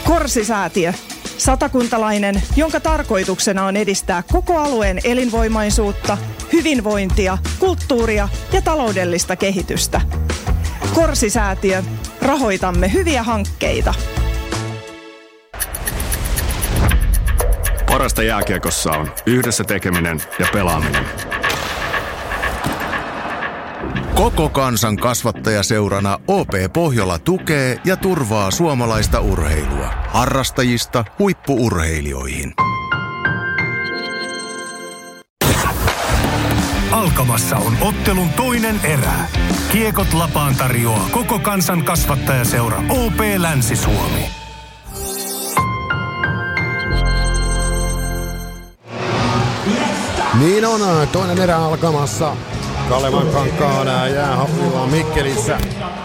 Korsi-säätiö. Satakuntalainen, jonka tarkoituksena on edistää koko alueen elinvoimaisuutta, hyvinvointia, kulttuuria ja taloudellista kehitystä. Korsi-säätiö. Rahoitamme hyviä hankkeita. Parasta jääkiekossa on yhdessä tekeminen ja pelaaminen. Koko kansan kasvattajaseurana OP Pohjola tukee ja turvaa suomalaista urheilua. Harrastajista huippu-urheilijoihin. Alkamassa on ottelun toinen erä. Kiekot lapaan tarjoaa koko kansan kasvattajaseura OP Länsi-Suomi. Niin on, toinen erä alkamassa. Kalevan Kankaan jäähallilla Mikkelissä.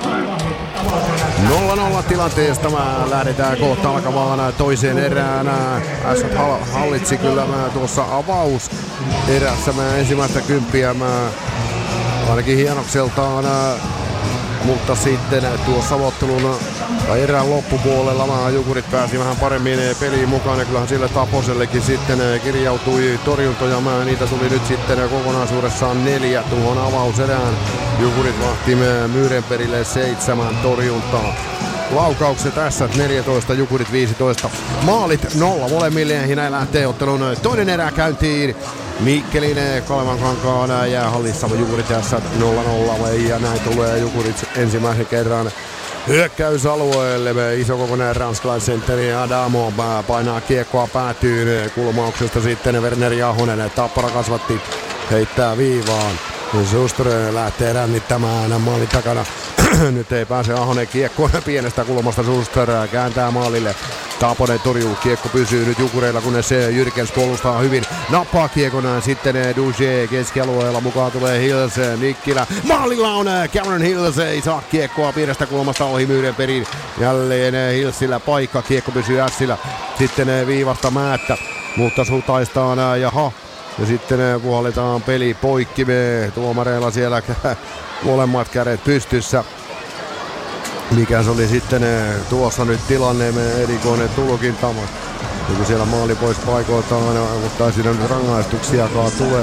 0-0 tilanteesta lähdetään kohta alkamaan toiseen erään. S hallitsi kyllä tuossa avauserässä ensimmäistä kymppiä ainakin hienokseltaan. Mutta sitten tuossa ottelun tai erään loppupuolella Jukurit pääsi vähän paremmin peliin mukaan ja kyllähän sille Taposellekin sitten kirjautui torjuntoja. Niitä tuli nyt sitten kokonaisuudessaan 4 tuohon avauserään. Jukurit vahti Myyrenperille 7 torjuntaa. Laukaukset tässä 14, Jukurit 15. Maalit 0 molemmille ja näin lähtee ottelun toinen erä käyntiin. Mikkelin Kalevan Kankaan jäähallissa Jukurit tässä 0-0 ja näin tulee Jukurit ensimmäisen kerran hyökkäysalueelle. Isokokoinen ranskalaissentteri Adamo painaa kiekkoa päätyyn. Kulmauksesta sitten Werner Ahonen. Tappara kasvatti, heittää viivaan. Suster lähtee rännittämään maalin takana. Nyt ei pääse Ahonen kiekkoon pienestä kulmasta. Suster kääntää maalille. Taponen torjuu, kiekko pysyy nyt Jukureilla, kunnes Jyrkens puolustaa hyvin. Nappaa kiekon sitten Duge keskialueella, mukaan tulee Hills, Nikkilä. Maalilla on Cameron Hills, ei saa kiekkoa pienestä kulmasta ohi Myyrenperin. Jälleen Hillsillä paikka, kiekko pysyy Ässillä. Sitten viivasta Määttä, mutta sutaistaan jaha. Ja sitten puhalletaan peli poikki, tuomareilla siellä molemmat kädet pystyssä. Mikä se oli sitten tuossa nyt tilanne, erikoinen tulkinta. Kun siellä maali pois paikoiltaan, mutta ei siinä nyt rangaistuksiakaan tule.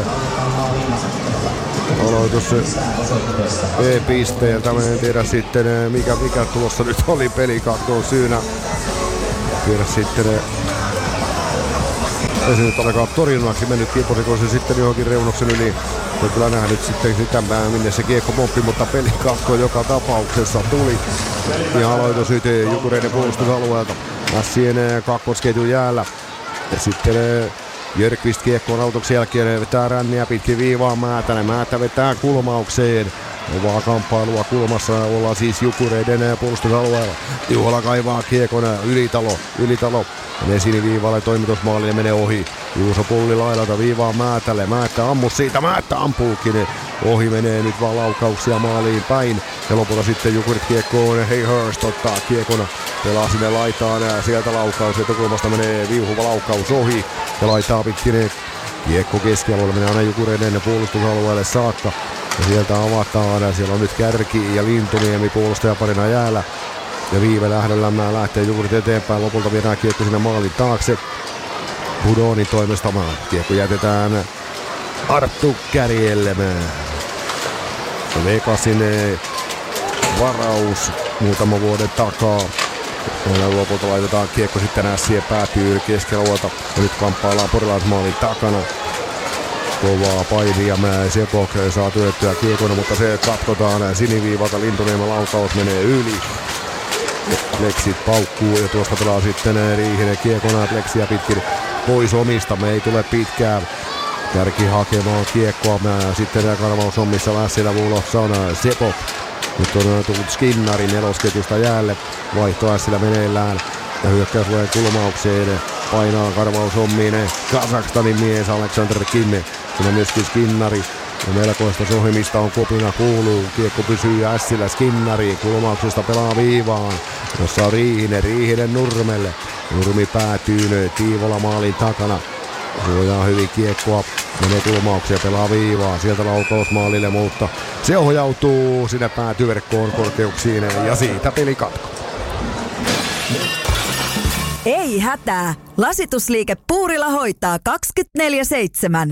Aloitus B-pisteeltä, en tiedä sitten mikä tuossa nyt oli pelikatkoon syynä. Tiedä sitten, ei se nyt olekaan torjunnaksi mennyt kiekko, se sitten johonkin reunoksen yli. On kyllä nähnyt sitten sitä, minne se kiekko poppi, mutta pelikatko joka tapauksessa tuli. Ja aloitus nyt Jukureiden puolustusalueelta. Massien kakkosketjun jäällä. Ja sitten Jörkvist kiekkoon autoksen jälkeen vetää ränniä pitkin viivaa Määtänen. Määtä vetää kulmaukseen. Kovaa kamppailua kulmassa, ollaan siis Jukureiden puolustusalueella. Juhola kaivaa kiekon Ylitalo. Menee siniviivalle toimitusmaalille, menee ohi. Juuso Pulli laidalta viivaa Määtälle. Määttä ammu siitä, Määttä ampuukin. Ohi menee nyt vaan laukauksia maaliin päin. Ja lopulta sitten Jukurit kiekkoon. Hey Hurst ottaa kiekon. Pelaa sinne laitaan ja sieltä laukaus. Etukulmasta menee viuhuva laukaus ohi. Ja laitaa pitkin kiekko keskialueelle. Menee aina Jukureiden puolustusalueelle saakka. Ja sieltä avataan. Siellä on nyt Kärki ja Lintuniemi puolustajaparina jäällä. Ja viive lähdöllä lähtee Jukurit eteenpäin. Lopulta viedään kiekko sinne maalin taakse. Budonin toimesta kiekko jätetään Arttu Kärjelle. Vegasin varaus muutama vuoden takaa. Ja lopulta laitetaan kiekko sitten Ässien päätyy keskialueelta. Ja nyt kamppaillaan porilaismaalin takana. Kovaa painia Sepok saa työttyä kiekona, mutta se katkotaan siniviivalta. Lintuniemen laukaus menee yli. Pleksit paukkuu ja tuosta pelaa sitten Riihinen kiekona pleksiä pitkin pois omista. Me ei tule pitkään. Kärki hakemaan kiekkoa. Sitten karvaushommissa Lässilä vuulossa on Sepok. Nyt on tullut Skinnari nelosketjusta jäälle. Vaihto Ässillä meneillään. Ja hyökkäyslueen kulmaukseen painaa karvaushommiin Kazakstanin mies Alexander Kimme. Siinä myöskin Skinnari. Ja melkoista sohimista on kopina kuuluu. Kiekko pysyy Ässillä Skinnari. Kulmauksesta pelaa viivaan. Jossa on Riihinen Nurmelle. Nurmi päätyy Tiivola maalin takana. Suojaa hyvin kiekkoa. Menee kulmaukseen, pelaa viivaa. Sieltä laukaus maalille, mutta se ohjautuu sinne päätyverkkoon korkeuksiin. Ja siitä pelikatko. Ei hätää. Lasitusliike Puurila hoitaa 24/7.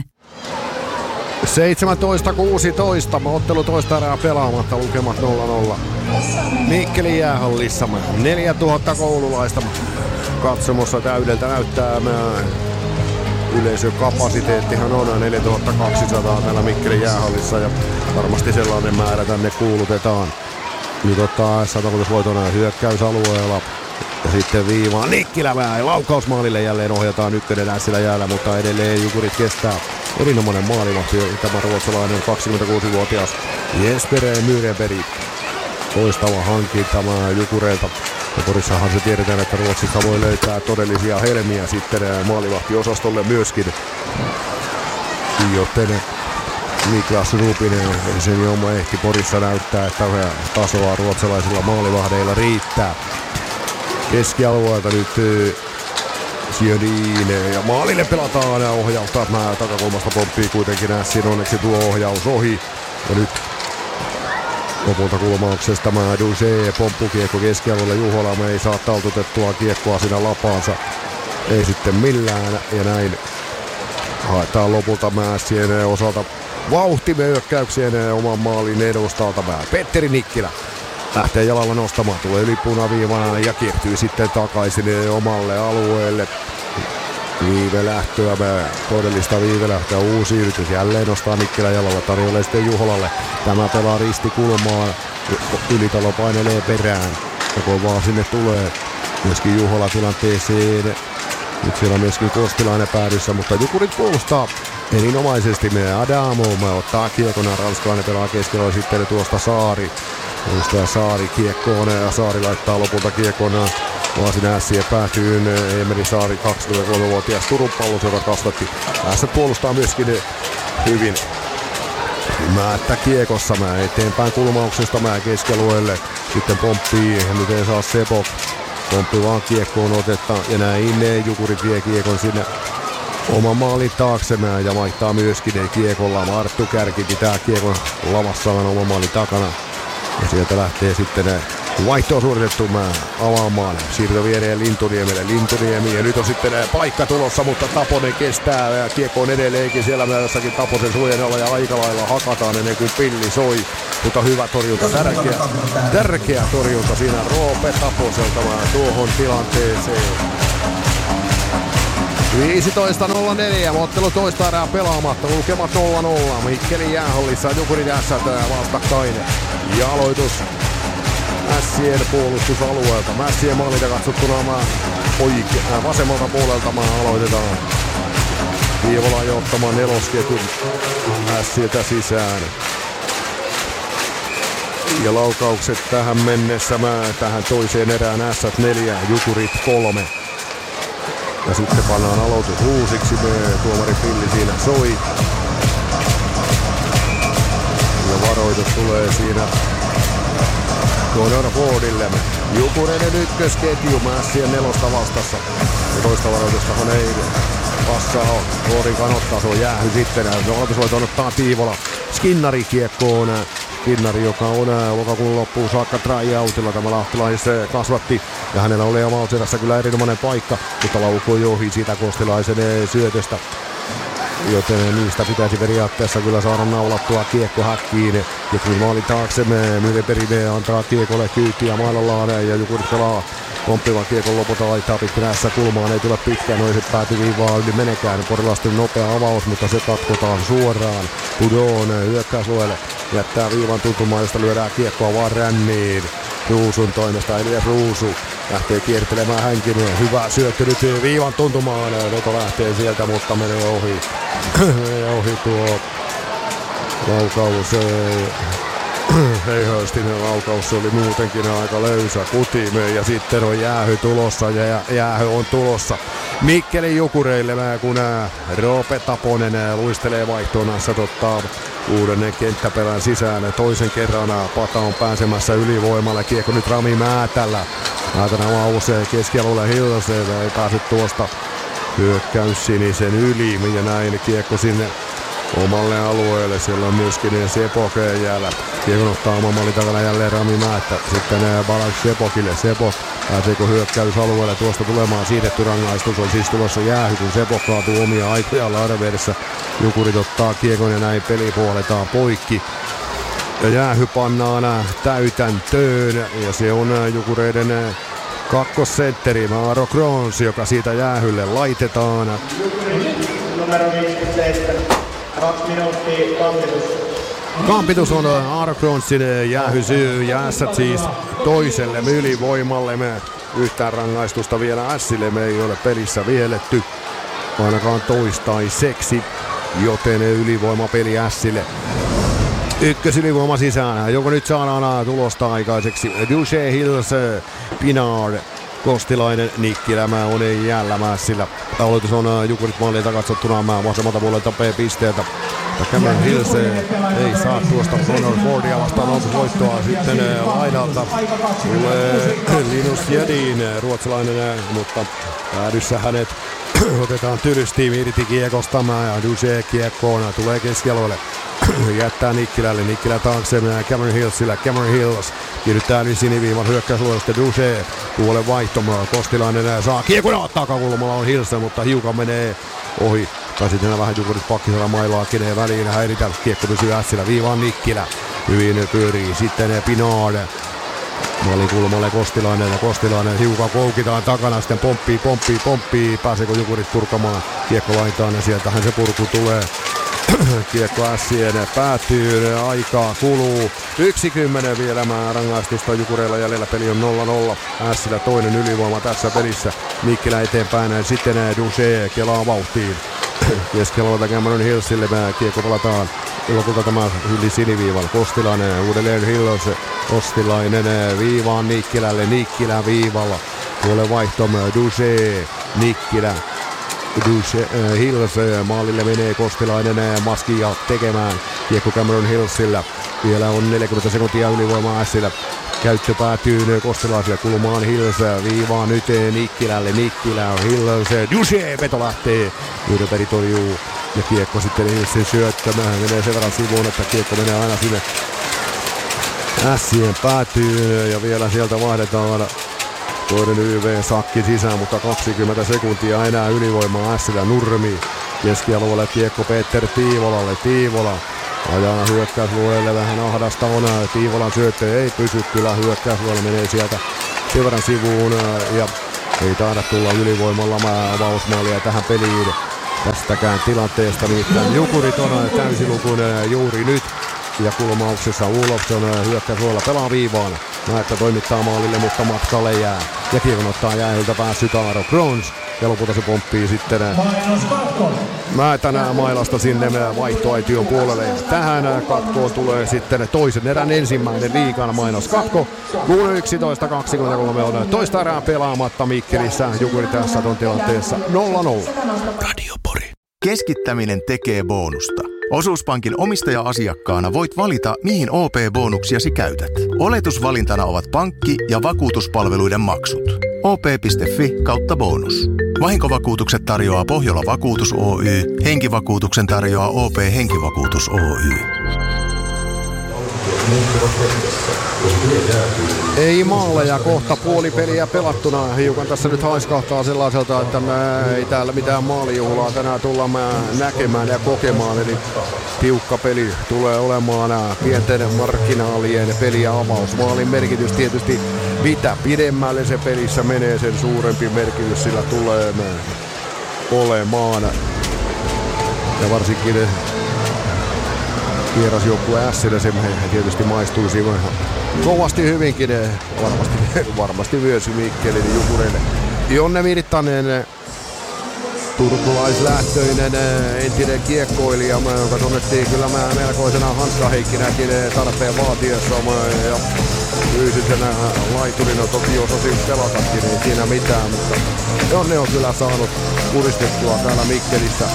17-16. Ottelu toista erää pelaamatta, lukemat 0-0. Mikkelin jäähallissa 4000 koululaista katsomossa täydeltä näyttää. Yleisökapasiteettihan on 4200 täällä Mikkelin jäähallissa ja varmasti sellainen määrä tänne kuulutetaan. Nyt ottaa S-tavoitusvoitona hyökkäysalueella. Ja sitten viivaan Nikkilämää. Laukausmaalille jälleen ohjataan ykkönen Sillä jäällä, mutta edelleen Jukurit kestää. Erinomainen maalivahti, tämä ruotsalainen 26-vuotias Jesper Myrenberg. Loistava hankinta Jukureilta. Ja Porissahan se tiedetään, että Ruotsissa voi löytää todellisia helmiä sitten maalivahtiosastolle myöskin. Joten Niklas Rupinen sen Joma ehti Porissa näyttää, että tasoa ruotsalaisilla maalivahdeilla riittää. Keskialueelta nyt Sjödin ja maalille pelataan ohjausta. Takakulmasta pomppii kuitenkin Ässin, onneksi tuo ohjaus ohi. Ja nyt lopulta kulmauksesta Duché pomppukiekko keskialueelle. Juhola ei saa taltutettua kiekkoa siinä lapaansa. Ei sitten millään ja näin haetaan lopulta Ässien osalta vauhtihyökkäyksien oman maalin edustalta. Petteri Nikkilä lähtee jalalla nostamaan, tulee yli punaviivana ja kiertyy sitten takaisin omalle alueelle. Viivelähtöä, todellista viivelähtöä, uusi yritys, jälleen nostaa Nikkilä jalalla, tarjoilee sitten Juholalle. Tämä pelaa ristikulmaan, Ylitalo painelee perään, joko vaan sinne tulee myöskin Juhola tilanteeseen. Nyt siellä on myöskin Kostilainen päädyssä, mutta Jukurit puolustaa erinomaisesti. Adamo ottaa kiekon, ranskalainen pelaa keskellä, sitten tuosta Saari. Edustaja Saari kiekkoon ja Saari laittaa lopulta kiekon Vaasin Ässien päätyyn. Emeli Saari, 23-vuotias Turun Pallus, joka kasvatti. Ässät puolustaa myöskin hyvin. Määttä kiekossa eteenpäin kulmauksesta keskialueelle. Sitten pomppii, nyt ei saa Sepok. Pomppi vaan kiekkoon otetta ja näin Jukurit vie kiekon sinne oman maalin taakse ja vaihtaa myöskin kiekolla. Marttu Kärki pitää kiekon lavassaan oman maalin takana. Ja sieltä lähtee sitten vaihtoa suoritettu avaamaan. Siirto viereen Lintuniemi ja nyt on sitten paikka tulossa, mutta Taponen kestää ja kiekko on edelleenkin siellä jossakin Taposen suojelella ja aika lailla hakataan ennen kuin pilli soi. Mutta hyvä torjunta, tärkeä torjunta siinä Roope Taposelta tuohon tilanteeseen. 15.04, ottelu toista erää pelaamatta, lukemat 0-0. Mikkelin jäähallissa Jukurit Ässät vastakkain. Ja aloitus Ässien puolustusalueelta. Ässien maalita katsottuna vasemmalta puolelta aloitetaan. Viivola johtamaan nelosketjun Ässieltä sisään. Ja laukaukset tähän mennessä tähän toiseen erään Ässät 4, Jukurit 3. Ja sitten pannaan aloitus uusiksi, tuomari Pilli siinä soi. Ja varoitus tulee siinä Connor Fordille. Jukureiden ykkösketju, Ässien nelosta vastassa. Ja toista varoitustahan ei passaa Fordin kanottaa, se on jäähy sitten. Aloitusvoiton ottaa Tiivola Skinnari kiekkoon. Skinnari, joka on lokakuun loppuun saakka tryoutilla. Tämä lahtilais kasvatti ja hänellä oli Maltserassa kyllä erinomainen paikka, mutta laukoi ohi siitä Kostilaisen syötöstä. Joten niistä pitäisi periaatteessa kyllä saada naulattua kiekko häkkiin. Ja kun maalin taakse Myrenberg antaa kiekolle kyytiä mailallaan ja Jukurit pelaa pomppivan kiekon lopulta laittaa pitkin ässä kulmaan, ei tule pitkään, noiset päätyviivaa yli menekään. Porilaisten nopea avaus, mutta se katkotaan suoraan. Pudon hyökkäysluelle jättää viivan tuntumaan, josta lyödään kiekkoa vaan ränniin. Ruusun toimesta Elias Ruusu lähtee kiertelemään hänkin. Hyvä syöttö nyt viivan tuntumaan. Veto lähtee sieltä, mutta menee ohi. Menee ohi tuo laukaus. Heihöstinen laukaus oli muutenkin aika löysä kutimeen ja sitten on jäähy tulossa ja jäähy on tulossa Mikkelin Jukureille, kun Roope Taponen luistelee vaihtoon, ottaa uuden kenttäperän sisään toisen kerran. Pata on pääsemässä ylivoimalle, kiekko nyt Rami Määtällä. Määtänä mausee keskialueelle Hilseen, ei päässyt tuosta hyökkäys sinisen yli ja näin kiekko sinne omalle alueelle. Siellä on myöskin Sepok jäällä. Kiekon ottaa oman maalin takana jälleen Rami Määttä. Sitten Balak Sepokille. Sepok pääseekö hyökkäysalueelle tuosta tulemaan? Siirretty rangaistus on siis tulossa jäähy, kun Sepok kaatuu omia aikojaan Arvedessä. Jukurit ottaa kiekon ja näin peli puoletaan poikki. Ja jäähy pannaan täytäntöön ja se on Jukureiden kakkosentteri Maaro Krons, joka siitä jäähylle laitetaan. Numero 57, 2 minuuttia kampitus. Kampitus on Maaro Kronsin jäähysyy. Jäässä siis toiselle ylivoimalle. Yhtään rangaistusta vielä Ässille me ei ole pelissä vielletty. Ainakaan toistaiseksi, joten ylivoimapeli Ässille. Ykkösylivoima sisään, joko nyt saadaan tulosta aikaiseksi. Duche, Hills, Pinard, Kostilainen, Nikkilämä on jäällä sillä. Aloitus on Jukurit maalilta katsottuna vasemmalta puolelta P-pisteeltä. Cameron Hills ei saa tuosta Connor Fordia vastaan voittoa sitten laidalta. Tulee Linus Jedin, ruotsalainen, mutta päädyssä hänet otetaan tylysti irti kiekosta ja Duche kiekkoon tulee keskialueelle. Jättää Nikkilälle, Nikkilä taakse Cameron Hillsillä, Cameron Hills kiinnittää yli siniviivan hyökkäysluolesta Duche, puolen vaihtomaa, Kostilainen saa kiekon takakulmalla on Hills, mutta hiukan menee ohi, tai sitten vähän Jukurit pakkisella mailaa keneen väliin, häiritä, kiekko pysyy Ässillä, viivaan Nikkilä, hyvin pyörii, sitten Pinard, maalin kulmalle Kostilainen ja Kostilainen hiukan koukitaan takana, sitten pomppii, pääseekö Jukurit purkamaan kiekko laitaan ja sieltähän se purku tulee. Kiekko Ässien päätyy, aikaa kuluu 1:10 vielä rangaistusta Jukureilla jäljellä, peli on 0-0. Ässillä toinen ylivoima tässä pelissä, Nikkilä eteenpäin, sitten Duche kelaa vauhtiin. Keskialueelta Cameron Hillsille kiekko palataan, lopulta tämä yli siniviivan, Kostilainen, uudelleen Hills, Kostilainen viivaan Nikkilälle, Nikkilä viivalla, tuolle vaihtomme Duche, Nikkilä. Hills maalille menee Kostilainen maskia tekemään. Kiekko Cameron Hillsillä. Vielä on 40 sekuntia ylivoimaa Ässillä. Käyttö päätyy Kostilaisille kulmaan Hills. Viivaa nyt Nikkilälle. Nikkilä on Hills. Duche veto lähtee. Yrperi torjuu. Ja kiekko sitten Hillsin syöttämään. Menee sen verran sivuun, että kiekko menee aina sinne Ässien päätyyn. Ja vielä sieltä vaihdetaan toinen YV-sakki sisään, mutta 20 sekuntia enää ylivoimaa Ässillä. Nurmi keskialueelle kiekko Peter Tiivolalle. Tiivola ajaa hyökkäyslueelle, vähän ahdasta on. Tiivolan syöttö ei pysy kyllä hyökkäyslueelle, menee sieltä sen verran sivuun ja ei taida tulla ylivoimalla avausmaalia tähän peliin tästäkään tilanteesta. Nimittäin Jukurit on täysilukuinen juuri nyt ja kulmauksessa Olofsson hyökkäyslueella pelaa viivaan. Määttä toimittaa maalille, mutta matkalle jää. Ja kiekon ottaa jäähyltä päässyt Aaro Krons. Ja lopulta se pomppii sitten Määtänä mailasta sinne vaihtoaition puolelle. Ja tähän katkoon tulee sitten toisen erän ensimmäinen liigan mainoskatko. Kun 11.23 on toista erää pelaamatta Mikkelissä. Jukurit tässä on tilanteessa 0-0. Radio Pori. Keskittäminen tekee bonusta. Osuuspankin omistaja-asiakkaana voit valita, mihin OP-bonuksiasi käytät. Oletusvalintana ovat pankki- ja vakuutuspalveluiden maksut. op.fi/bonus. Vahinkovakuutukset tarjoaa Pohjola Vakuutus Oy. Henkivakuutuksen tarjoaa OP Henkivakuutus Oy. Ei maaleja, kohta puoli peliä pelattuna. Hiukan tässä nyt haiskahtaa sellaiselta, että ei täällä mitään maalijuhlaa tänään tulla näkemään ja kokemaan. Eli tiukka peli tulee olemaan pienten markkinaalien peli ja avaus. Maalin merkitys tietysti, mitä pidemmälle se pelissä menee, sen suurempi merkitys sillä tulee olemaan. Ja varsinkin vierasjoukkue Ässille se tietysti maistuisi kovasti hyvinkin, varmasti myös Mikkelin Jukureille. Jonne Virtanen, turkulaislähtöinen entinen kiekkoilija, joka tunnettiin kyllä melkoisena hanskaheikkinäkin tarpeen vaatiessa ja fyysisenä laiturina toki osasin pelatakin, ei siinä mitään, mutta Jonne on kyllä saanut puristettua täällä Mikkelissä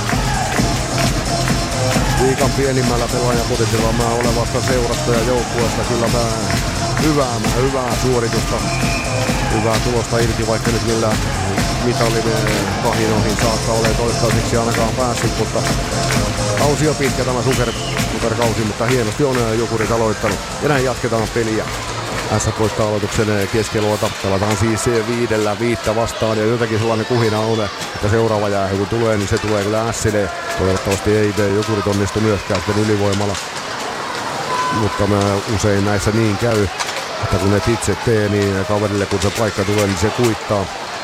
liigan pienimmällä pelaajapotisilla olevasta seurasta ja joukkueesta kyllä hyvää suoritusta, hyvää tulosta irti, vaikka nyt millä mitallinen kahinoihin saakka ole toistaiseksi ainakaan päässyt, mutta Kausi on pitkä tämä superkausi, mutta hienosti on Jukurit aloittanut. Ja näin jatketaan peliä. S poistaa aloituksen keskiluota. Pelataan siis 5 vastaan ja jotenkin sellainen kuhina on, että seuraava jäähy kun tulee, niin se tulee kyllä Sille. Toivottavasti ei Jukurit onnistu myöskään sitten ylivoimalla. Mutta mä usein näissä niin käy, että kun et itse tee, niin kaverille kun se paikka tulee, niin se kuittaa.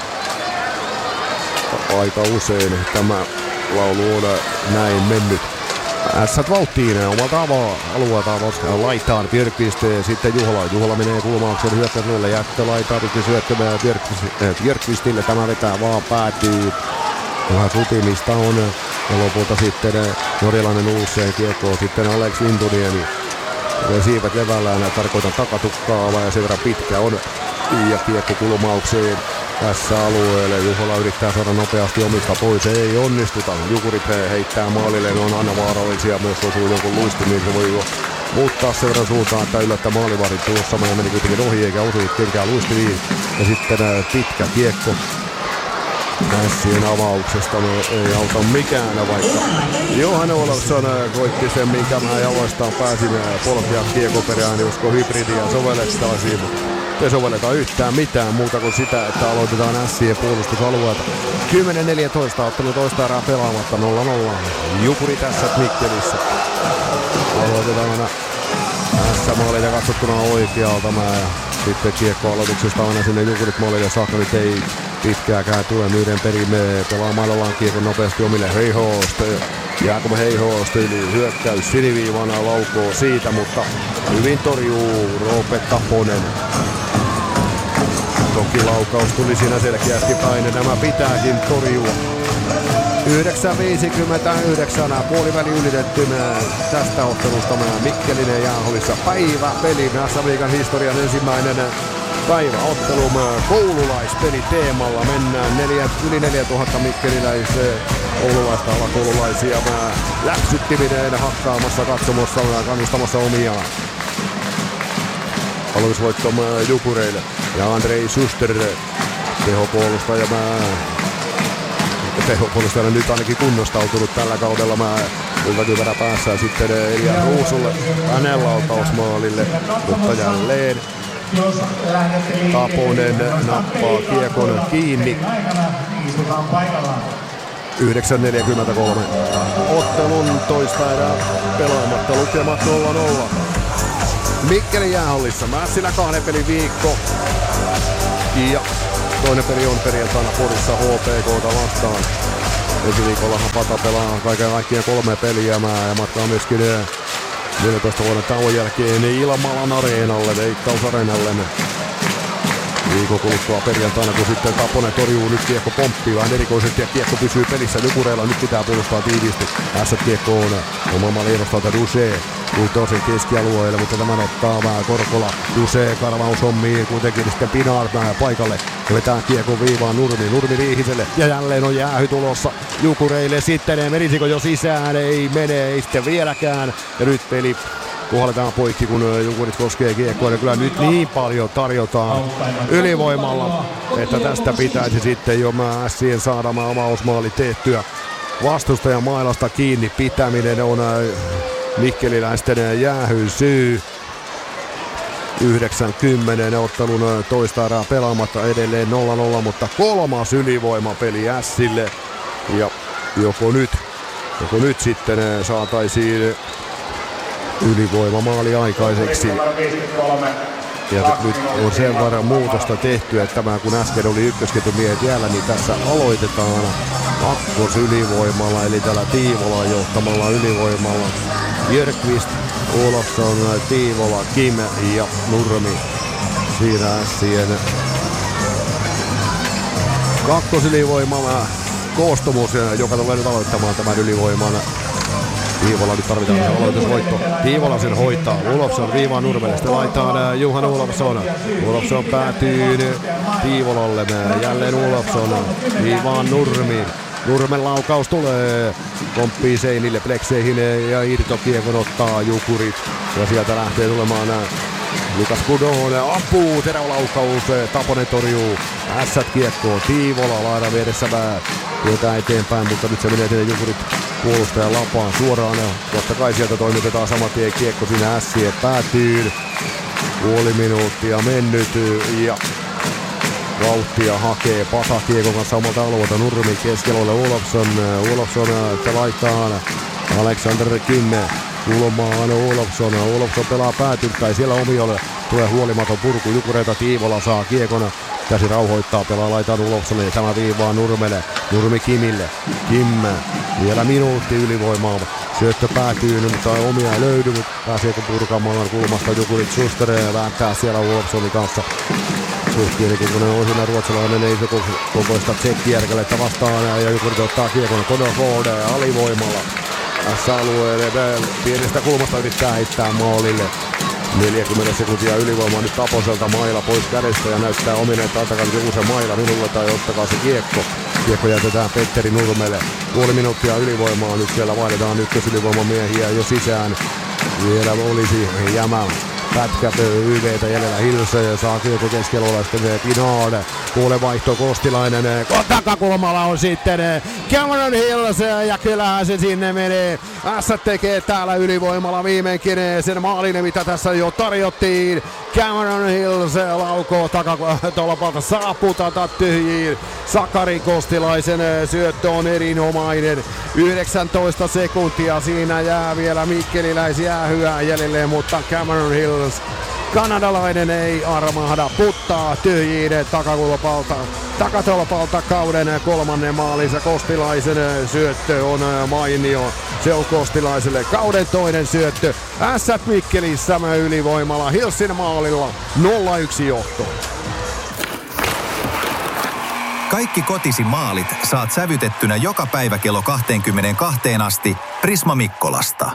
Aika usein tämä laulu on näin mennyt. Ässät vauhtiin omalta alueelta laitaan Björkqvist, sitten Juhola menee kulmaukseen hyökkäykselle, jättö laitaa pystyy syöttämään Björkqvistille, tämä vetää vaan päätyy. Vähän sutimista on ja lopulta sitten norjalainen uusseen kiekkoon sitten Alex Intuniemi. Siivet levällään, tarkoitan takatukkaa ja sen verran pitkä on ja kiekko kulmaukseen. Tässä alueelle Juhola yrittää saada nopeasti omista pois, ei onnistuta. Jukurit heittää maalille, ne on aina vaarallisia, myös osuu jonkun luisti, niin se voi jo muuttaa sen verran suuntaan, että yllättää maalivahdit tuossa. Mä meni kuitenkin ohi eikä osu kenkään luistiliin. Ja sitten pitkä kiekko Ässien avauksesta, ei auta mikään, vaikka Johan Olofsson koitti sen, minkä mä jaloistaan pääsin polkea kiekoperään, josko hybridiä sovellettaisiin. Ei sovelleta yhtään mitään muuta kuin sitä, että aloitetaan Ässien puolustusalueelta. 10-14 ottelu toista erää pelaamatta 0-0. Jukuri tässä Mikkelissä. Aloitetaan S-maalille katsottuna oikealta. Sitten kiekko aloituksesta aina sinne Jukurit maalille saakka. Nyt ei pitkääkään tule yhden perimme. Pelaa mailollaan kiekon nopeasti omille Heihost. Jaakob Heihost yli hyökkäys siniviivana laukoo siitä, mutta hyvin torjuu Roope Taponen. Toki laukaus tuli siinä selkeästi päin ja nämä pitääkin torjua. 9.59 puoliväli ylitettynä tästä ottelusta Mikkelinen Jäähollissa päiväpeli. S-liigan historian ensimmäinen päiväottelu koululaispeli teemalla. Mennään yli 4000 mikkeliläiseen koululaista alakoululaisia läksyttiminen hakkaamassa, katsomossa ja kannustamassa omiaan. Aloitusvoitto Jukureille ja Andrei Suster tehopuolustajana nyt ainakin kunnostautunut tällä kaudella. Ylväkyvärä päässä sitten Elia Ruusulle hänen laukausmaalille, mutta jälleen Taponen nappaa kiekon kiinni. 9.43. Ottelun toista erää pelaamatta, lukemat 0-0. Mikkelin Jäähallissa Mässilä 2 pelin viikko. Ja toinen peli on perjantaina Porissa HPK:ta vastaan. Ensi viikollahan Pata pelaa kaiken kaikkiaan 3 peliä ja matkaa myöskin 14 vuoden tauon jälkeen Ilmalan areenalle, Veikkausareenalle. Viikon kuluttua perjantaina, kun sitten Taponen torjuu, nyt kiekko pomppii vähän erikoisesti ja kiekko pysyy pelissä. Jukureilla nyt pitää puolustaa tiiviisti. S-kiekko on omalla edustalta Dusé. Toisen keskialueelle, mutta tämän ottaa vähän Korkola. Dusé karvaushommiin, kuitenkin sitten Pinar paikalle. Vetää kiekon viivaan Nurmi Riihiselle. Ja jälleen on jäähy tulossa Jukureille. Sitten menisikö jo sisään? Ei mene, ei sitten vieläkään. Ja nyt peli puhalletaan poikki, kun Jukurit koskee kiekkoa. Ja kyllä nyt niin paljon tarjotaan ylivoimalla, että tästä pitäisi sitten jo Ässien saada avausmaali tehtyä. Vastustajan mailasta kiinni pitäminen on mikkeliläisten jäähyn syy. 90 ottelun toista erää pelaamatta edelleen 0-0, mutta 3. ylivoimapeli Ässille. Ja joko nyt sitten saataisiin ylivoimamaali aikaiseksi. Ja nyt on sen verran muutosta tehty, että tämä kun äsken oli ykkösketjumiehet jäällä, niin tässä aloitetaan kakkosylivoimalla, eli tällä Tiivolan johtamalla ylivoimalla. Björkqvist, Olofsson, Tiivola, Kim ja Nurmi. Siinä Ässien kakkosylivoimalla koostumus, joka tulee nyt aloittamaan tämän ylivoiman. Tiivola nyt tarvitaan aloitusvoitto. Tiivola sen hoitaa. Olofsson viivaan Nurmelle. Sitten laittaa Johan Olofsson. Olofsson päätyy Tiivolalle. Jälleen Olofsson viivaan Nurmi. Nurmen laukaus tulee. Pomppii seinille, plekseihin ja irtokiekon ottaa Jukurit. Ja sieltä lähtee tulemaan Lukas Budon ampuu, terävälaukaus, Taponen torjuu. Ässät kiekkoon, Tiivola laidan vieressä työtään eteenpäin, mutta nyt se menee teille Jukurit puolustajan lapaan suoraan. Totta kai sieltä toimitetaan saman tien kiekko sinne Ässien päätyyn. Puoli minuuttia mennyt ja vauhtia hakee Pata kiekon kanssa omalta alueelta. Nurmi keskellä Olofsson laittaa Alexander Kimme kulmaan Olofsson pelaa päätyyn tai siellä omiolle. Tulee huolimaton purku Jukureita, Tiivola saa kiekon. Käsi rauhoittaa, pelaa laitaan Olofssonille, tämä viivaa Nurmelle, Nurmi Kimille, Kimme, vielä minuutti ylivoimaa, syöttö päätyy, mutta omia ei löydy, mutta pääseekö purkamaan kulmasta Jukurit Schuster vääntää siellä Olofssonin kanssa. Suhtienikin kun on siinä ruotsalainen, ei se kokoista tsekkijärkelettä vastaan ja Jukurit ottaa kiekon Conor Ford alivoimalla. Tässä alueelle pienestä kulmasta yrittää heittää maalille. 40 sekuntia ylivoimaa nyt Taposelta, maila pois kädestä ja näyttää omille, että antakaa nyt joku se maila minulle tai ottakaa se kiekko. Kiekko jätetään Petteri Nurmelle. Puoli minuuttia ylivoimaa, nyt siellä vaihdetaan ykkösylivoimamiehiä jo sisään. Vielä olisi jämä pätkä YVtä jäljellä Hilse, saa kiekko keskellä olla sitten Pinard. Puolen vaihto Kostilainen, takakulmalla on sitten Cameron Hilse ja kyllähän se sinne menee. Ässät tekee täällä ylivoimalla viimeinkin sen maalin, mitä tässä jo tarjottiin. Cameron Hilse laukoo takatolpalta, saa putata tyhjiin. Sakari Kostilaisen syöttö on erinomainen. 19 sekuntia siinä jää vielä mikkeliläisjäähyä jäljelle, mutta Cameron Hilse, kanadalainen, ei armahda, puttaa tyhjiin takatolpalta kauden kolmannen maalinsa. Kostilaisen syöttö on mainio. Se on Kostilaiselle kauden toinen syöttö. Ässät Mikkelissä ylivoimalla Hilsin maalilla 0-1 johto. Kaikki kotisi maalit saat sävytettynä joka päivä kello 22 asti Prisma Mikkolasta.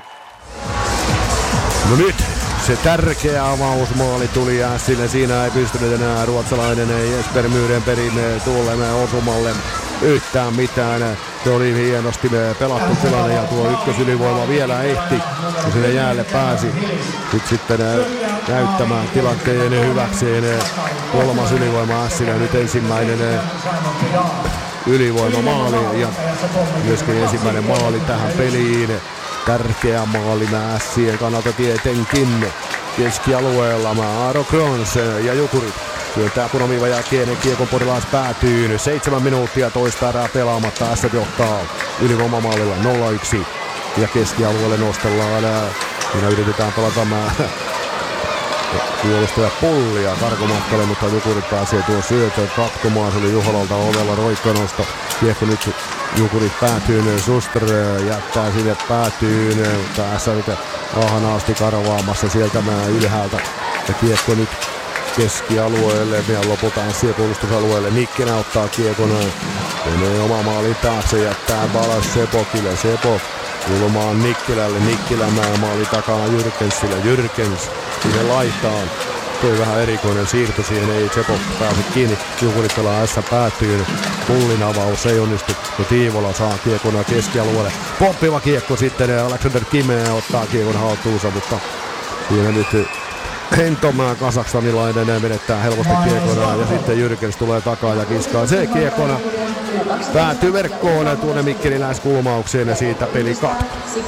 No nyt se tärkeä avausmaali tuli Ässille. Siinä ei pystynyt enää ruotsalainen Jesper Myrenperin tuolle osumalle yhtään mitään. Se oli hienosti pelattu tilanne ja tuo ykkösylivoima vielä ehti, kun sinne jäälle pääsi. Nyt sitten näyttämään tilanteen hyväkseen kolmas ylivoima Ässille. Nyt ensimmäinen ylivoimamaali ja myöskin ensimmäinen maali tähän peliin. Tärkeä maali Ässien kannalta tietenkin. Keskialueella Aaro Krons ja Jukurit työntää punaviivan jälkeen kiekon Porilais päätyyn. 7 minuuttia toista erää pelaamatta. Ässät johtaa ylivoimamaalilla 0-1 ja keskialueelle nostellaan. Siinä yritetään pelata puolustaja Pullia karkomatkalle, mutta Jukurit pääsee tuon syötön katkomaan. Se oli Juholalta ovella roikkonosto. Kiekko nyt Jukurit päätyyn. Schuster jättää sinne päätyyn. Tässä nyt ahanaasti karvaamassa sieltä ylhäältä. Ja kiekko nyt keskialueelle ja lopulta Ässien puolustusalueelle. Nikkinä ottaa kiekon. Menee oma maalin taakse, jättää balas Sepokille. Sepok kulmaan Nikkilälle. Nikkilä maali takana Jyrkensille. Jyrkens sinne laitaan. Toi vähän erikoinen siirto siihen, ei Sepok pääse kiinni. Jukurit pelaa Ässä päätyyn. Pullin avaus ei onnistu. Ja Tiivola saa kiekon keskialueelle. Poppiva kiekko sitten. Alexander Kime ottaa kiekon haltuunsa, mutta siinä nyt Hentomaa kasakstanilainen menettää helposti kiekona ja sitten Jyrkens tulee takaa ja kiskaa se kiekona. Päätyy verkkoon tuonne mikkeliläiskulmaukseen ja siitä peli katko.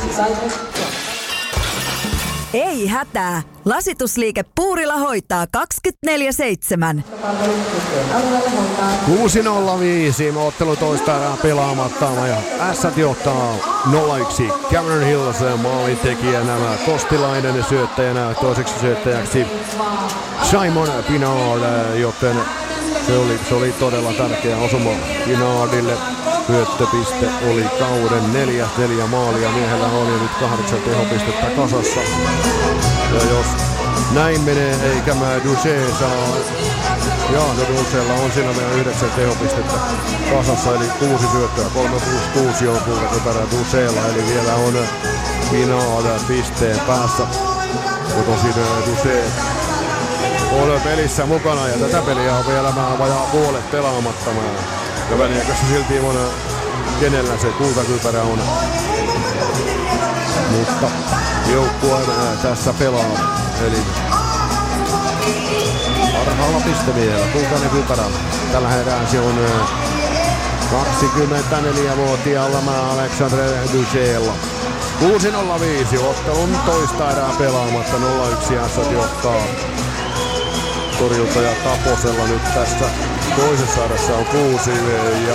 Ei hätää. Lasitusliike Puurila hoitaa 24/7. 6-0-5. Ottelu toista erää pelaamatta ja Ässät johtaa 0-1. Cameron Hills maalintekijänä, Kostilainen syöttäjänä, toiseksi syöttäjäksi Simon Pinard, joten se oli todella tärkeä osuma Pinardille. Syöttöpiste oli kauden 4 maalia. Miehellä oli nyt 8 tehopistettä kasassa. Ja jos näin menee, eikä Duché saa... Duchélla on siinä vielä 9 tehopistettä kasassa, eli 6 syöttöä. 3-6 on kuulekypärä Duchélla, eli vielä on Pinard pisteen päässä. Ja tosin Duché on pelissä mukana ja tätä peliä on vielä vajaa puolet pelaamatta. Ja väliaikassa silti on kenellä se kultakypärä on. Mutta joukkue tässä pelaa. Eli Parhaalla pistemiehellä kultainen kypärä. Tällä herää se on 24-vuotiaalla Alexandre Dusella. 6-0-5, ottelun toista erää pelaamatta, 0-1 Ässät johtaa. Torjuntaja Taposella nyt tässä toisessa erässä on 6 ja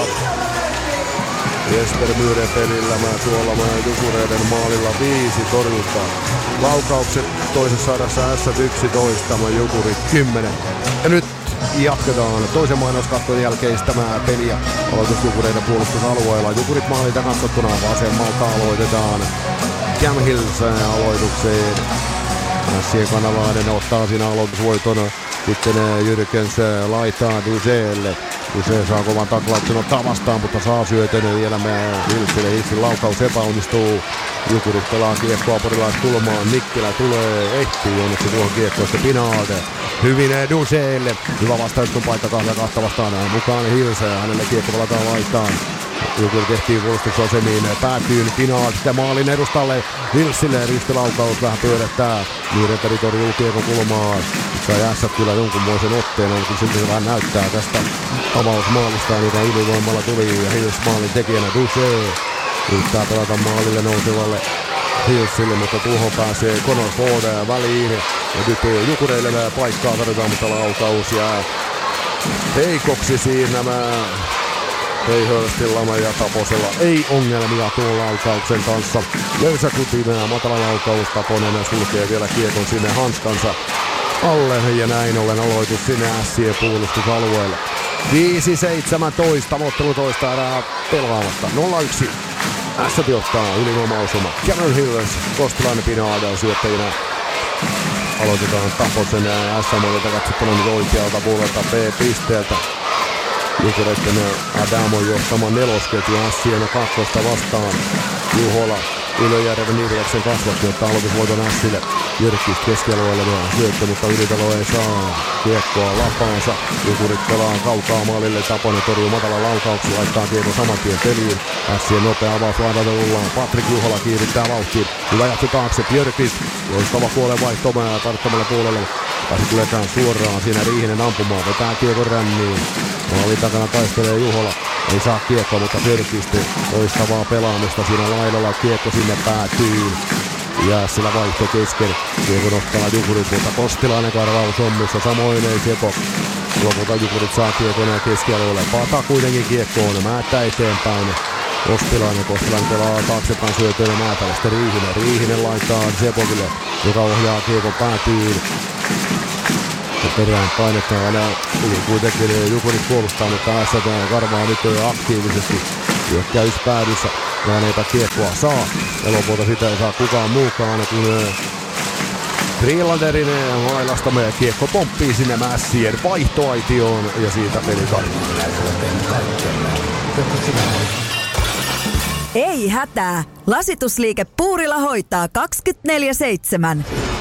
Jesper Myyren pelillä tuolla Jukureiden maalilla 5 torjuntaa. Laukaukset toisessa erässä Ässät 11, Jukurit 10. Ja nyt jatketaan toisen mainoskatkon jälkeistä peliä. Aloitus Jukureiden puolustusalueella. Jukurit maalilta katsottuna vasemmalta aloitetaan. Cam Hills aloitukseen. Ässien kanalainen ottaa siinä aloitusvoiton. Sitten Jyrkens laitaa Duselle. Duse saa kovan taklauksen ottaa vastaan, mutta saa syötön vielä Hilsille. Hilsin laukaus epäonnistuu. Jukurit pelaa kiekkoa porilaiskulmaan. Nikkilä tulee, ehtii onneksi tuohon kiekkoon. Sitten Pinard. Hyvin Duselle. Hyvä vastaus kun paikka 2 vastaan. Mukaan Hils. Hänelle kiekko palataan laitaan. Jukurit tehtiin puolustusasemiin. Päätyy Pinard sitten maalin edustalle. Hilsille ristilaukaus vähän pyörättää. Myyrenperi torjuu kiekko kulmaan. Sai Ässät kyllä jonkunmoisen otteen. Ainakin silti se vähän näyttää tästä avausmaalistaan, joka ylivoimalla tuli. Ja Hils maalin tekijänä Duse. Yrittää pelata maalille nousevalle Hilsille, mutta tuohon pääsee Conor Ford väliin. Ja nyt Jukureille paikkaa tarvitaan, mutta laukaus jää heikoksi siinä. Hörstillä ja Taposella ei ongelmia tuon laukauksen kanssa. Löysä kutimena, matala laukaus, Taponen sulkee vielä kiekon sinne hanskansa alle. Ja näin ollen aloitus sinne Ässien puolustusalueelle. 5-17, ottelu toista erää pelaamatta. 0-1. Ässät johtaa ylivoimausuma. Cameron Hills, Kostilainen Pinard syöttäjänä. Aloitetaan Taposen SM-molilta katsottuna nyt oikealta puolelta B-pisteeltä. Jukureiden Adamon johtama nelosketju Ässien kakkosta vastaan. Juhola Ylöjärven Iljaksen kasvatti ottaa aloitusvoiton Ässille. Jyrkkis keskialueelle syöttö, mutta Ylitalo ei saa kiekkoa lapaansa. Jukurit pelaa kaukaa maalille. Taponen torjuu matala laukauksia, laittaa kiekko saman tien peliin. Ässien nopea avaus laidalta tullaan. Patrik Juhola kiirittää vauhtiin. Hyvä jätty taakse. Björkis loistava puolen vaihto tarttamalla puolelle. Pääsi kyletään suoraan. Siinä Riihinen ampumaan. Vetää kiekon ränniin. Maalin takana taistelee Juhola. Ei saa kiekkoa, mutta Björkis loistavaa pelaamista siinä laidalla. Kiekko sinne päätyy. Ja sillä vaihto kesken. Kiekon ottaa Jukurit, mutta Kostilainen karvaus hommissa. Samoin ei Sepo. Lopulta Jukurit saa kiekon keskialueelle. Pata kuitenkin kiekkoon. Määttää eteenpäin. Kostilainen pelaa taaksepäin syötöön ja Määtälle. Sitten Riihinen laittaa Sepokille, joka ohjaa kiekon päätyyn. Perään painetaan aina kuitenkin Jukurit puolustaa, mutta Ässät karvaa nyt aktiivisesti hyökkäyspäädyssä. Vähän eipä kiekkoa saa. Ja lopulta sitä ei saa kukaan muukaan kuin Greenlanderin mailasta meidän kiekko pomppii sinne Mässien vaihtoaitioon ja siitä peli Ei hätää. Lasitusliike Puurila hoitaa 24/7.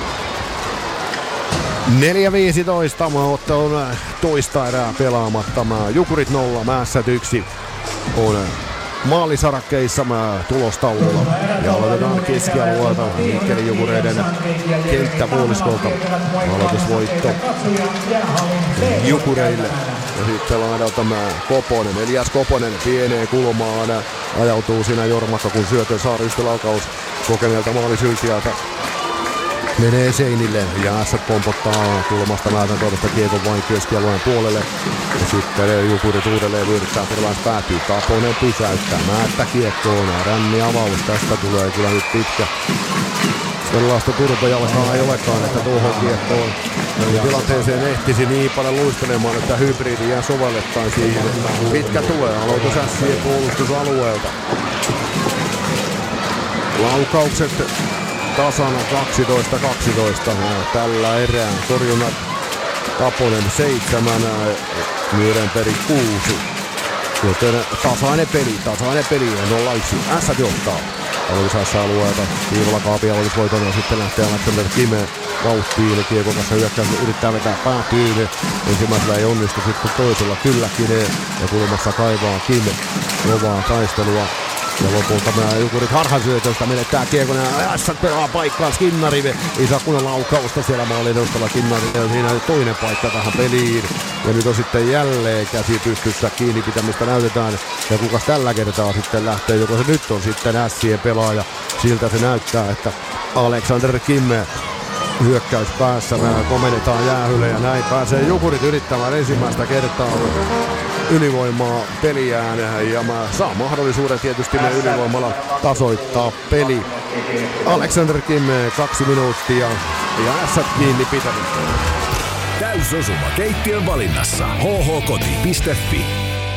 4-15 ottelun toista erää pelaamatta. Jukurit 0, Ässät 1 on maalisarakkeissa tulostaululla. Ja aloitetaan keskialueelta Mikkelin Jukureiden kenttäpuoliskolta. Aloitusvoitto Jukureille. Ja sitten laidalta Koponen, Elias Koponen pieneen kulmaan. Ajautuu siinä Jormakka, kun syötön saa ristilaukaus kokeneelta maalisyltiältä. Menee seinille ja Ässät pompottaa kulmasta Määtän toivesta kiekon vain keskialueen puolelle. Ja sitten Jukurit uudelleen vyöryttää, Porilainen päätyy. Taponen pysäyttää, Määttä kiekkoon. Ränni avaus, tästä tulee kyllä nyt pitkä. Sellaista turpajalkaa ei olekaan, että tuohon kiekkoon tilanteeseen ehtisi niin paljon luistelemaan, että hybridiä sovellettaisiin. Pitkä tulee, aloitus Ässien puolustusalueelta. Laukaukset tasana 12-12 tällä erää. Torjunnat Taponen 7, Myyrenperi 6. Joten tasainen peli 0-1. Ässät johtaa. Aloitus S-alueelta. Viivalla Kaapi aloitusvoiton ja sitten lähtee Alexander Kime vauhtiin. Kiekon kanssa hyökkäys yrittää vetää päätyyn. Ensimmäisellä ei onnistu, sitten toisella kylläkin. Ja kulmassa kaivaa Kime. Kovaa taistelua Ja lopulta Jukurit harhasyötöstä menettää kiekon ja Ässät pelaa paikkaan Skinnari. Ei saa kunnon laukausta siellä maalin edustalla Skinnari. Ja siinä toinen paikka tähän peliin. Ja nyt on sitten jälleen käsi pystyssä, kiinni pitämistä näytetään. Ja kukas tällä kertaa sitten lähtee, joko se nyt on sitten Ässien pelaaja. Siltä se näyttää, että Alexander Kimme hyökkäys päässä. Komennetaan jäähylle ja näin pääsee Jukurit yrittämään ensimmäistä kertaa ylivoimaa peliään ja saa mahdollisuuden tietysti me ylivoimalla tasoittaa peli. Alexander Kimme 2 minuuttia ja Ässät kiinni pitänyt. Täysosuma keittiön valinnassa. hhkoti.fi.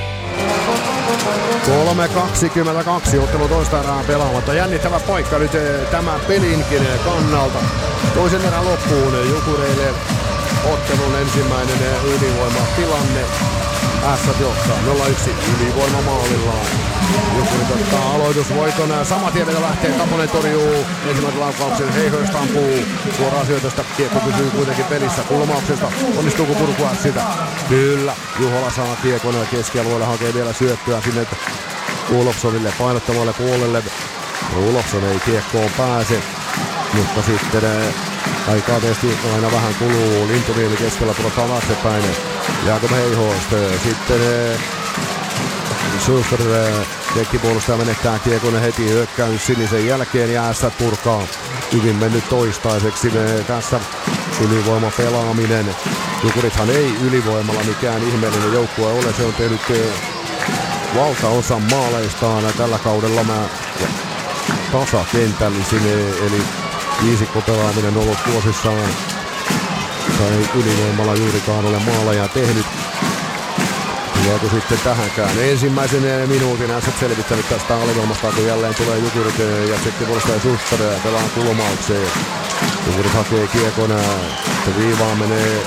3.22 ottelu toista erää pelaamatta. Jännittävä paikka nyt tämän pelinkin kannalta. Toisen erän loppuun Jukureille ottelun ensimmäinen ylivoimatilanne. Ässät johtaa 0-1 ylivoimamaalillaan. Jukurit ottaa aloitusvoiton. Saman tien vielä lähtee. Kaponen torjuu ensimmäisen laukauksen. Heihoist ampuu suoraan syötöstä. Kiekko pysyy kuitenkin pelissä kulmauksesta. Onnistuuko purkua sitä? Kyllä. Juhola saa kiekon keskialueelle. Hakee vielä syöttöä sinne Olofssonille painottavalle puolelle. Olofsson ei kiekkoon pääse. Mutta sitten aikaa tietysti aina vähän kuluu. Lintuniemi keskellä tulla taaksepäin. Jaakob Heihoist. Sitten Schuster tekkipuolustaja menettää kiekon heti hyökkäys sinisen jälkeen ja Ässät purkaa. Hyvin mennyt toistaiseksi tässä ylivoima pelaaminen. Jukurithan ei ylivoimalla mikään ihmeellinen joukkue ole. Se on tehnyt valtaosan maaleistaan tällä kaudella tasakentällisin, eli viisikkopelaaminen ollut vuosissaan. Tai ylivoimalla juurikaan ole maaleja tehnyt. Tuleeko sitten tähänkään? Ensimmäisen minuutin Ässät selvittänyt tästä alivoimasta, kun jälleen tulee Jukurit ja sitten puolustaja Schuster ja pelaa kulmaukseen. Jukurit hakee kiekon, viivaan menee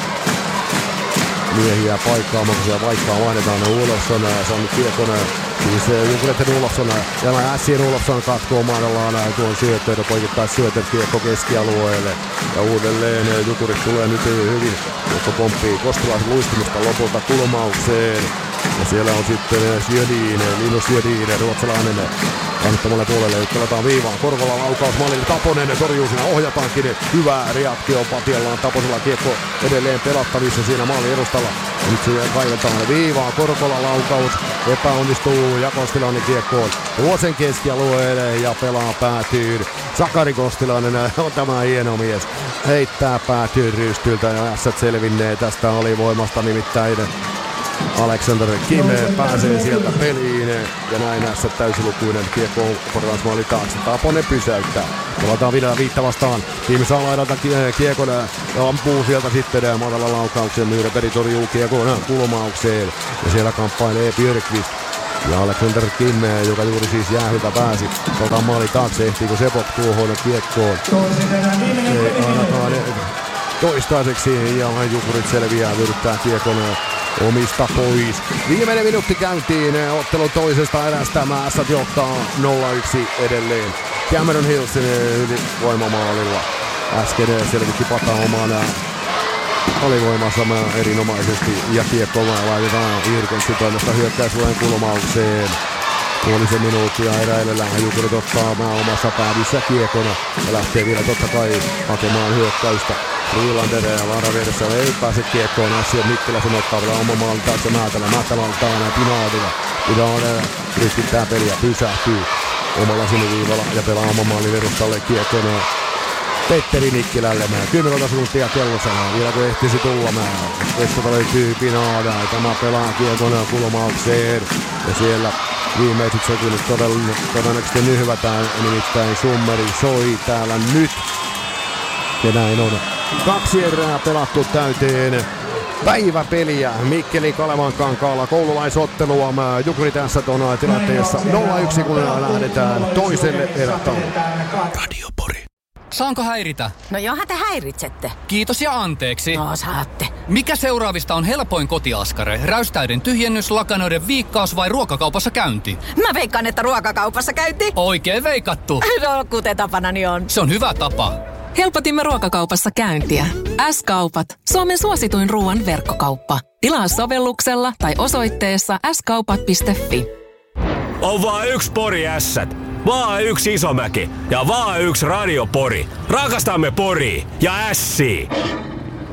miehiä paikkaamaan, kun siellä paikkaa vaihdetaan Olofsson, saanut kiekon. Siis Jukureiden Olofsson ja Ässien Olofsson katkoo mahdollaan tuon syöttöön, poikittais syötön kiekko keskialueelle. Ja uudelleen Jukurit tulee nyt hyvin, jotka pomppii Kostilaisen luistimista lopulta kulmaukseen. Ja siellä on sitten Linus Sjödin, ruotsalainen kannattamalle puolelle. Nyt pelataan viivaan. Korvola laukaus maalille. Taponen torjuu siinä. Ohjataankin. Hyvä reaktio Patiallaan. Taposella kiekko edelleen pelattavissa siinä maalin edustalla. Nyt se kaivetaan viivaan. Korvola laukaus epäonnistuu ja Kostilainen kiekkoon Vuosen keskialueelle ja pelaa päätyyn. Sakari Kostilainen on tämä hieno mies. Heittää päätyyn rystyltä ja Ässät selvinnee tästä alivoimasta, nimittäin Alexander Kimme pääsee sieltä peliin ja näin Ässät täysilukuinen kiekko korvausmaali taakse. Taponen pysäyttää. Pelataan vielä viittä vastaan. Tiimi saa laidalta kiekon ja ampuu sieltä sitten matala laukauksen. Myyräperi torjuu kiekon kulmaukseen ja siellä kamppailee Björkvist. Ja Alexander Kimme, joka juuri siis jäähyltä pääsi. Otetaan maali taakse, ehtiikö Sepok tuohon kiekkoon? Ei ainakaan toistaiseksi ja Jukurit selviää, vyöryttää kiekon omista pois. Viimeinen minuutti käyntiin ottelun toisesta erästä. Ässät johtaa 0-1 edelleen. Cameron Hills ylivoimamaalilla. Äsken selvitti pataa omana alivoimassa erinomaisesti. Ja kiekko laitetaan Irkensin toimesta hyökkäyslueen kulmaukseen. Puolisen minuuttia eräilellään Jukurit ottaa omassa päädyssä kiekona ja lähtee vielä totta kai hakemaan hyökkäystä. Freelander ja Vaara vieressä ei pääse kiekkoon. Ässien Mikkeläsen ottaa vielä oman maalin taakse Määtälä. Määtälä ottaa näin Pinaadilla. Pinaadilla ristittää peliä, pysähtyy omalla siniviivalla ja pelaa oman maalin edustalle kiekkoon Petteri Mikkelälle. 10 sekuntia kellossa. Vielä kun ehtisi tulla Kestota löytyy Pinaada. Tämä pelaa kiekkoon kulmaukseen. Ja siellä viimeiset sekunnit todennäköisesti nyhvätään. Nimittäin Summeri soi täällä nyt. Ja näin on. 2 erää pelattu täyteen. Päiväpeliä Mikkeli Kalevan kankaalla, koululaisottelua. Jukurit Ässät on tilanteessa 0-1, kun lähdetään toiselle erätauolle. Radio Pori. Saanko häiritä? No johan te häiritsette. Kiitos ja anteeksi. No saatte. Mikä seuraavista on helpoin kotiaskare? Räystäiden tyhjennys, lakanoiden viikkaus vai ruokakaupassa käynti? Mä veikkaan, että ruokakaupassa käynti. Oikein veikattu. No kuten tapanani on. Se on hyvä tapa. Helpotimme ruokakaupassa käyntiä. S-kaupat. Suomen suosituin ruoan verkkokauppa. Tilaa sovelluksella tai osoitteessa skaupat.fi. On vaan yksi Pori Ässät, vaan yksi Isomäki ja vaan yksi Radio Pori. Rakastamme Poria ja ässiä.